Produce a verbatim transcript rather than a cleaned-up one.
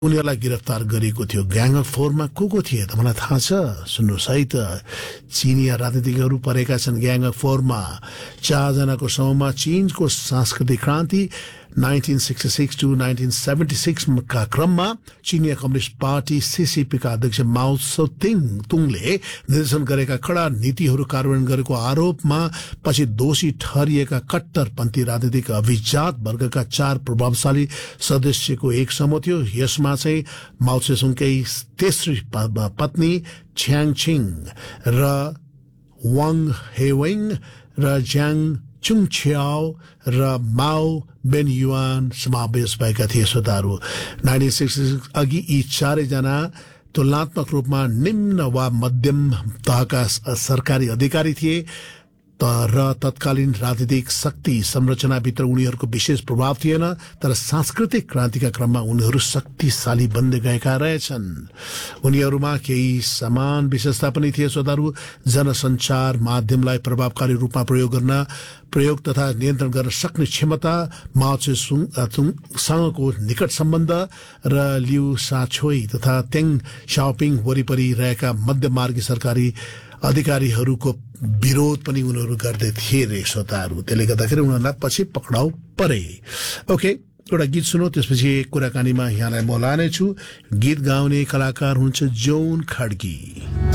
उनीहरूलाई गिरफ्तार गरिएको थियो। ग्याङ अफ फोरमा को को थिए त मलाई थाहा छ, सुन्नुहोस् है त। चिनिया राजनीतिज्ञहरू परेका छन् ग्याङ अफ फोरमा। चारजनाको समूहमा चीनको सांस्कृतिक क्रान्ति nineteen sixty six two nineteen seventy six का क्रममा चिनिया कम्युनिस्ट पार्टी सीसीपी का अध्यक्ष माओ त्से तुङले निर्देशन गरेका कड़ा नीतिहरू कार्यान्वयन गरेको आरोपमा पछि दोषी ठहरिएका कट्टरपन्थी राजनीतिक अभिजात वर्गका चार प्रभावशाली सदस्यको एक समूह थियो। यसमा चाहिँ माओ त्से तेस्री पत्नी छ्याङ छिङ र वाङ हेवेङ र ज्याङ चुङछ्याओ र माओ बेन युआन समावेश भएका थिए। श्रोताहरू, नाइन्टीन सिक्सटी सिक्स अघि यी चारैजना तुलनात्मक रूपमा निम्न वा मध्यम तहका सरकारी अधिकारी थिए र तत्कालीन राजनीतिक शक्ति संरचनाभित्र उनीहरूको विशेष प्रभाव थिएन, तर सांस्कृतिक क्रान्तिका क्रममा उनीहरू शक्तिशाली बन्दै गएका रहेछन्। उनीहरूमा केही समान विशेषता पनि थिए। श्रोताहरू, जनसञ्चार माध्यमलाई प्रभावकारी रूपमा प्रयोग गर्न प्रयोग तथा नियन्त्रण गर्न सक्ने क्षमता, माओ त्से-तुङसँगको निकट सम्बन्ध र लिउ साछोई तथा तेङ शाओपिङ वरिपरि रहेका मध्यमार्गी सरकारी अधिकारीहरूको विरोध पनि उनीहरू गर्दै थिए रे श्रोताहरू। त्यसले गर्दाखेरि उनीहरूलाई पछि पक्राउ परे। ओके, एउटा गीत सुनौ, त्यसपछि कुराकानीमा यहाँलाई म लानेछु। गीत गाउने कलाकार हुनुहुन्छ जोन खड्की।